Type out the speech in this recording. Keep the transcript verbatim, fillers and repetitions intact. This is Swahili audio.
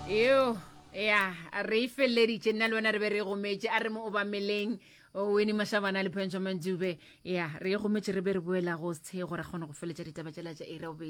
Yo, ya, re ifelleditše nna le wena re be re gometše a re mo obameleng o weni mashabana le phentsho mantsube ya re gometše re be re boela go tshego ra kgona go feletša ditaba tšela tša area